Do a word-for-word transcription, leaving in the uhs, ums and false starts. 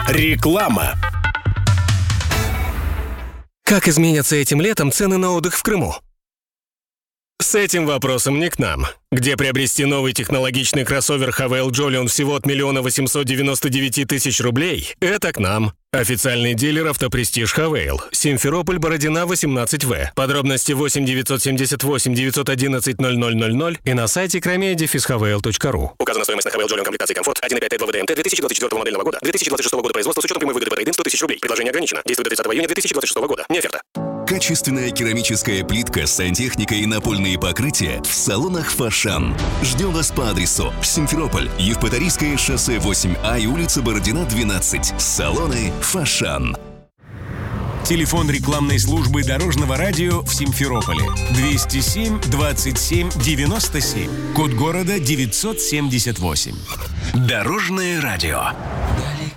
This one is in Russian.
Реклама. Как изменятся этим летом цены на отдых в Крыму? С этим вопросом не к нам. Где приобрести новый технологичный кроссовер Хавейл Джолион всего от один восемьсот девяносто девять тысяч рублей? Это к нам. Официальный дилер «Автопрестиж Хавейл». Симферополь, Бородина, восемнадцать вэ. Подробности восемь девятьсот семьдесят восемь девятьсот одиннадцать ноль ноль ноль ноль и на сайте кромея дефис хавейл точка ру. Указана стоимость на Хавейл Джолион комплектации комфорт один и пять тэ два вэ дэ эм тэ две тысячи двадцать четвёртого модельного года, две тысячи двадцать шестого года производства с учетом прямой выгоды по трейд-ин сто тысяч рублей. Предложение ограничено. Действует до тридцатого июня две тысячи двадцать шестого года. Не оферта. Качественная керамическая плитка, сантехника и напольные покрытия в салонах «Фошан». Ждем вас по адресу Симферополь, Евпаторийское шоссе восемь А и улица Бородина, двенадцать. Салоны «Фошан». Телефон рекламной службы Дорожного радио в Симферополе двести семь двадцать семь девяносто семь. Код города девятьсот семьдесят восемь. Дорожное радио.